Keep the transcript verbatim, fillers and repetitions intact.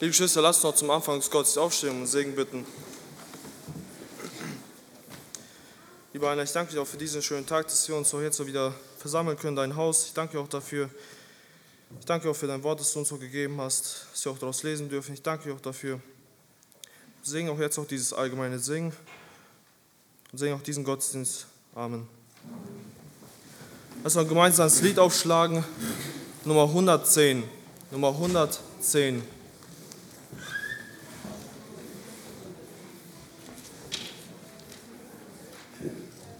Liebe Geschwister, lasst uns noch zum Anfang des Gottesdienstes aufstehen und um Segen bitten. Lieber Einer, ich danke dir auch für diesen schönen Tag, dass wir uns auch jetzt so wieder versammeln können in dein Haus. Ich danke dir auch dafür. Ich danke dir auch für dein Wort, das du uns so gegeben hast, dass wir auch daraus lesen dürfen. Ich danke dir auch dafür. Wir singen auch jetzt auch dieses allgemeine Singen und singen auch diesen Gottesdienst. Amen. Lass uns gemeinsam das Lied aufschlagen, Nummer hundertzehn. Nummer hundertzehn.